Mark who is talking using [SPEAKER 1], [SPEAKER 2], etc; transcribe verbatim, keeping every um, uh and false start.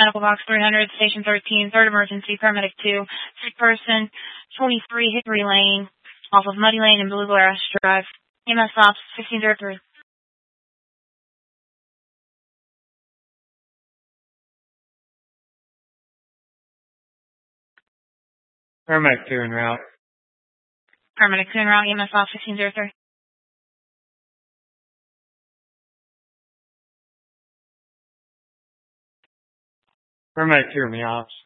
[SPEAKER 1] Medical Box three hundred, Station thirteen, third emergency, paramedic two, sick person, twenty-three Hickory Lane, off of Muddy Lane and Blue Grass Drive. E M S Ops fifteen oh three.
[SPEAKER 2] Paramedic two en route.
[SPEAKER 1] Paramedic two en route, E M S Ops fifteen oh three.
[SPEAKER 2] Paramedic two in the ops.